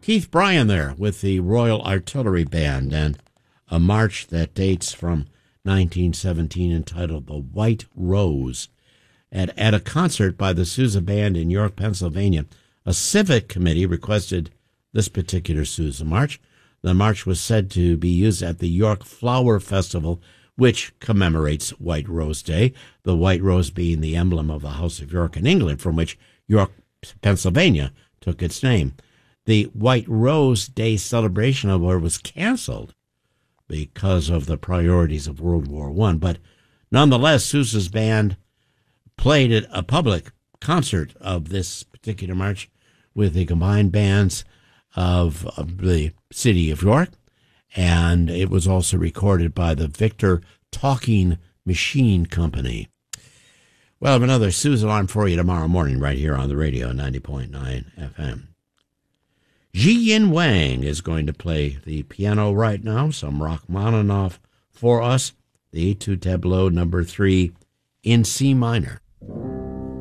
Keith Bryan there with the Royal Artillery Band and a march that dates from 1917 entitled The White Rose. At a concert by the Sousa Band in York, Pennsylvania, a civic committee requested this particular Sousa march. The march was said to be used at the York Flower Festival, which commemorates White Rose Day, the white rose being the emblem of the House of York in England, from which York, Pennsylvania took its name. The White Rose Day celebration, however, was canceled because of the priorities of World War I. But nonetheless, Sousa's band played at a public concert of this particular march with the combined bands of the city of York, and it was also recorded by the Victor Talking Machine Company. Well, I have another Sousa alarm for you tomorrow morning right here on the radio, 90.9 FM. Ji Yin Wang is going to play the piano right now, some Rachmaninoff for us, the Etude Tableau number 3 in C minor.